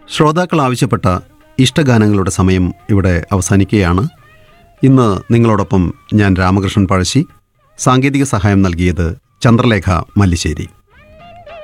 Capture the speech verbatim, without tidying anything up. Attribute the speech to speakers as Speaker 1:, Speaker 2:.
Speaker 1: ശ്രോതാക്കൾ ആവശ്യപ്പെട്ട ഇഷ്ടഗാനങ്ങളുടെ സമയം ഇവിടെ അവസാനിക്കുകയാണ്. ഇന്ന് നിങ്ങളോടൊപ്പം ഞാൻ രാമകൃഷ്ണൻ പഴശ്ശി. സാങ്കേതിക സഹായം നൽകിയത് ചന്ദ്രലേഖ മല്ലിശ്ശേരി.